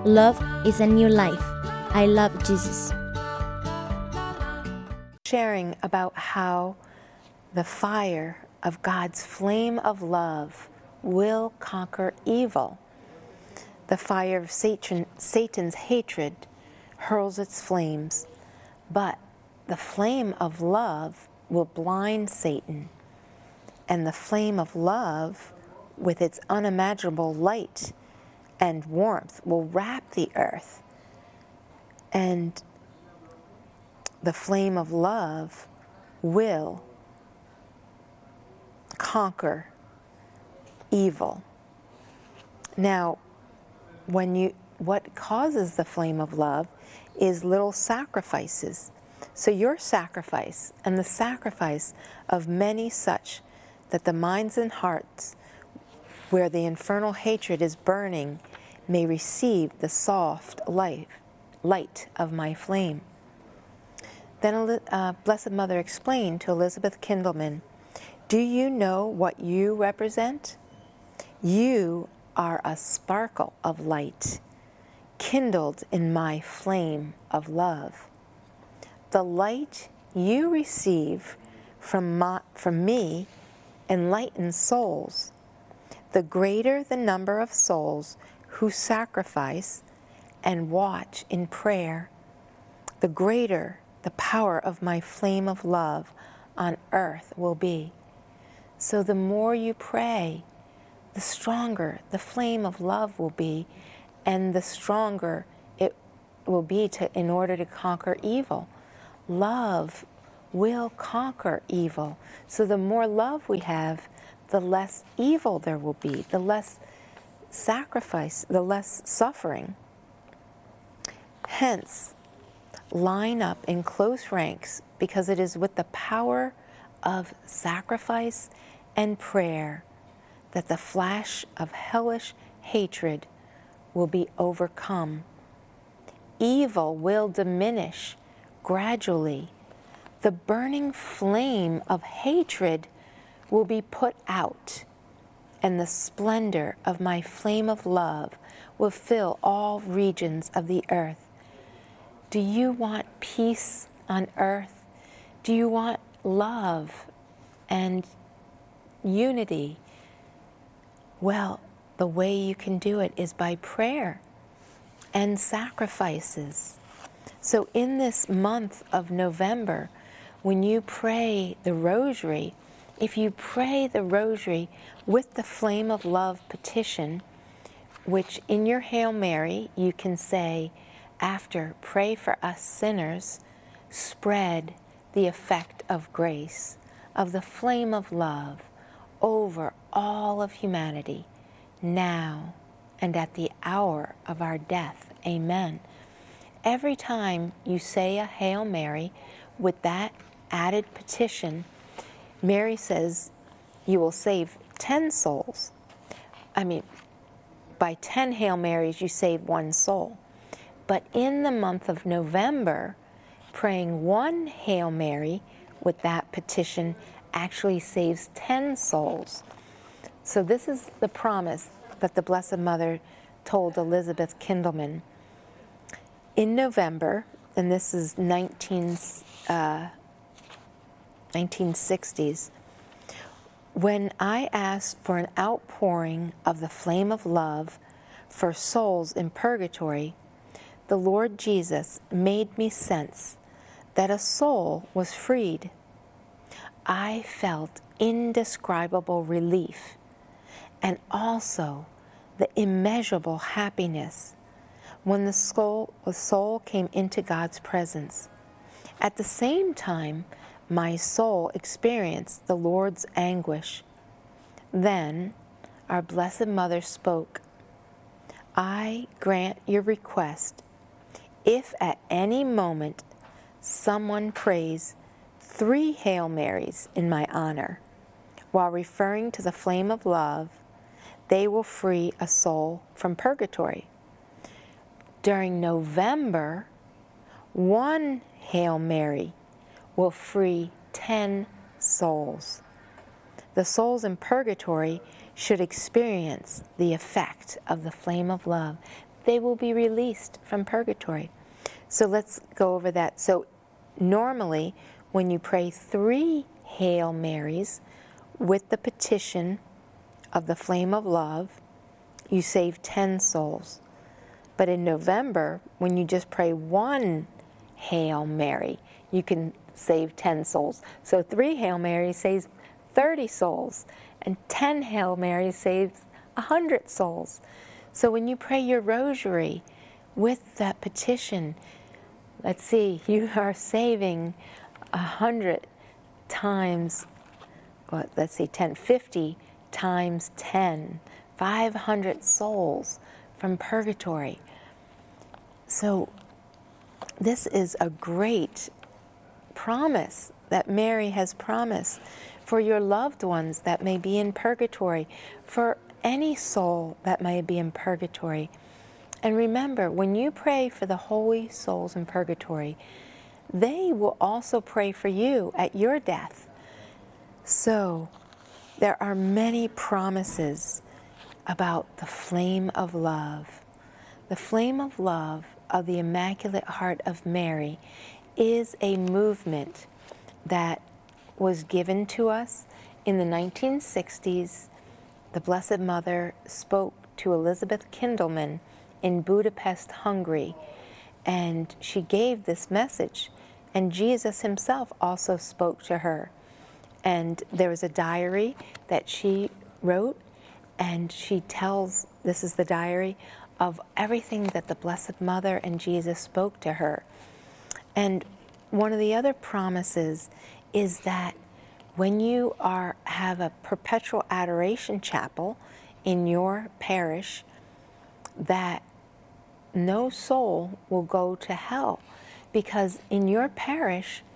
Love is a new life. I love Jesus. Sharing about how the fire of God's flame of love will conquer evil. The fire of Satan's hatred hurls its flames, but the flame of love will blind Satan. And the flame of love, with its unimaginable light and warmth, will wrap the earth. And the flame of love will conquer evil. Now, what causes the flame of love is little sacrifices. So your sacrifice and the sacrifice of many such, that the minds and hearts where the infernal hatred is burning may receive the soft light of my flame. Then Blessed Mother explained to Elizabeth Kindleman, do you know what you represent? You are a sparkle of light, kindled in my flame of love. The light you receive from me enlightens souls. The greater the number of souls who sacrifice and watch in prayer, the greater the power of my flame of love on earth will be. So the more you pray, the stronger the flame of love will be, and the stronger it will be in order to conquer evil. Love will conquer evil. So the more love we have, the less evil there will be, the less sacrifice, the less suffering. Hence, line up in close ranks, because it is with the power of sacrifice and prayer that the flash of hellish hatred will be overcome. Evil will diminish gradually. The burning flame of hatred will be put out, and the splendor of my flame of love will fill all regions of the earth. Do you want peace on earth? Do you want love and unity? Well, the way you can do it is by prayer and sacrifices. So in this month of November, when you pray the rosary, if you pray the rosary with the flame of love petition, which in your Hail Mary you can say, after, pray for us sinners, spread the effect of grace, of the flame of love, over all of humanity, now and at the hour of our death. Amen. Every time you say a Hail Mary with that added petition, Mary says you will save 10 souls. By 10 Hail Marys, you save 1 soul. But in the month of November, praying 1 Hail Mary with that petition actually saves 10 souls. So this is the promise that the Blessed Mother told Elizabeth Kindleman. In November, and this is 1960s, when I asked for an outpouring of the flame of love for souls in purgatory, the Lord Jesus made me sense that a soul was freed. I felt indescribable relief and also the immeasurable happiness when the soul came into God's presence. At the same time, my soul experienced the Lord's anguish. Then our Blessed Mother spoke, I grant your request. If at any moment someone prays 3 Hail Marys in my honor, while referring to the flame of love, they will free a soul from purgatory. During November, 1 Hail Mary will free 10 souls. The souls in purgatory should experience the effect of the flame of love. they will be released from purgatory. So let's go over that. So normally, when you pray 3 Hail Marys with the petition of the flame of love, you save 10 souls. But in November, when you just pray 1 Hail Mary, you can save 10 souls. So 3 Hail Marys saves 30 souls, and 10 Hail Marys saves 100 souls. So when you pray your rosary with that petition, let's see, you are saving 100 times, well, let's see, 50 times 10, 500 souls from purgatory. So this is a great promise that Mary has promised for your loved ones that may be in purgatory, for any soul that may be in purgatory. And remember, when you pray for the holy souls in purgatory, they will also pray for you at your death. So there are many promises about the flame of love. The flame of love of the Immaculate Heart of Mary is a movement that was given to us in the 1960s. The Blessed Mother spoke to Elizabeth Kindelman in Budapest, Hungary, and she gave this message. And Jesus himself also spoke to her. And there was a diary that she wrote, and she tells, this is the diary, of everything that the Blessed Mother and Jesus spoke to her. And one of the other promises is that when you have a perpetual adoration chapel in your parish, that no soul will go to hell, because in your parish